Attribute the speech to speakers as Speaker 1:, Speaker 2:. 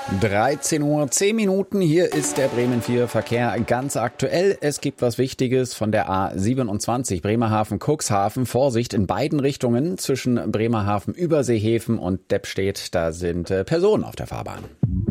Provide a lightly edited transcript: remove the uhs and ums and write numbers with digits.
Speaker 1: 13:10 Uhr, hier ist der Bremen 4 Verkehr ganz aktuell. Es gibt was Wichtiges von der A27 Bremerhaven-Cuxhaven. Vorsicht in beiden Richtungen zwischen Bremerhaven, Überseehäfen und Deppstedt. Da sind Personen auf der Fahrbahn.